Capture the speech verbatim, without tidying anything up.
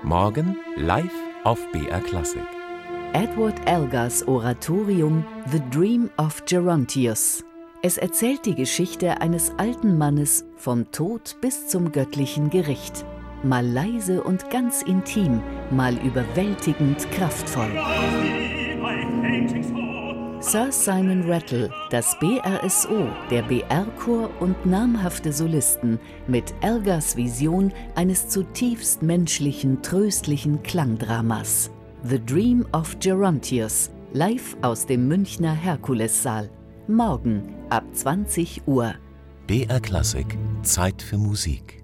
Morgen live auf B R Klassik. Edward Elgars Oratorium The Dream of Gerontius. Es erzählt die Geschichte eines alten Mannes vom Tod bis zum göttlichen Gericht. Mal leise und ganz intim, mal überwältigend kraftvoll. Sir Simon Rattle, das B R S O, der B R-Chor und namhafte Solisten mit Elgars Vision eines zutiefst menschlichen, tröstlichen Klangdramas. The Dream of Gerontius, live aus dem Münchner Herkulessaal. Morgen ab zwanzig Uhr. B R Klassik, Zeit für Musik.